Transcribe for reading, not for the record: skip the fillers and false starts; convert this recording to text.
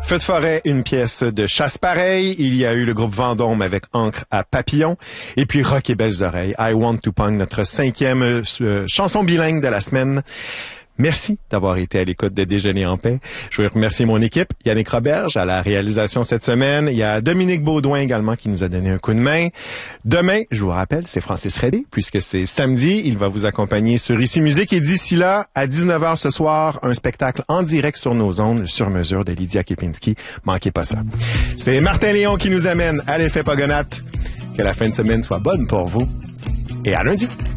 Feu de forêt, une pièce de chasse pareil. Il y a eu le groupe Vendôme avec Encre à papillon. Et puis Rock et Belles Oreilles, I Want to Punk, notre 5e chanson bilingue de la semaine. Merci d'avoir été à l'écoute de Déjeuner en paix. Je veux remercier mon équipe, Yannick Roberge à la réalisation cette semaine. Il y a Dominique Baudouin également qui nous a donné un coup de main. Demain, je vous rappelle, c'est Francis Redé, puisque c'est samedi. Il va vous accompagner sur Ici Musique. Et d'ici là, à 19h ce soir, un spectacle en direct sur nos ondes, sur mesure de Lydia Kepinski. Manquez pas ça. C'est Martin Léon qui nous amène à l'effet Pogonate. Que la fin de semaine soit bonne pour vous. Et à lundi.